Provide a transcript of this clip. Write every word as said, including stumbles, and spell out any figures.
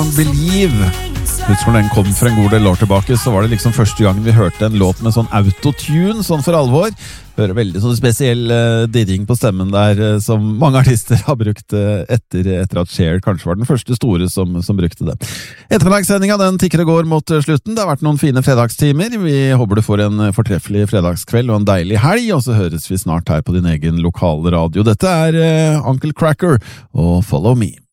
Believe. Husker når den kom for en god del år tilbake, så var det liksom første gang vi hørte en låt med sånn autotune, sånn for alvor. Hører veldig sånn spesiell uh, dirring på stemmen der, uh, som mange artister har brukt uh, etter, etter at Cher kanskje var den første store som, som brukte det. Ettermiddagssendinga, den tikker og går mot uh, slutten. Det har vært noen fine fredagstimer. Vi håper du får en uh, fortreffelig fredagskveld og en deilig helg, og så høres vi snart her på din egen lokale radio. Dette er uh, Uncle Cracker og Follow Me.